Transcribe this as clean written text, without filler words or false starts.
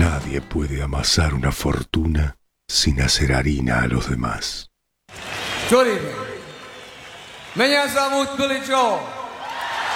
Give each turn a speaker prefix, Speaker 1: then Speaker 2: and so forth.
Speaker 1: Nadie puede amasar una fortuna sin hacer harina a los demás.
Speaker 2: Меня зовут Billy Joel.